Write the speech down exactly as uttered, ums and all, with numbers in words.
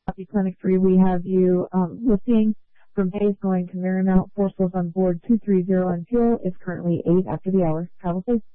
Copy Clinic three, we have you um, listing from Hayes going to Marymount. Force was on board two three zero and fuel is currently eight after the hour. Travel safe.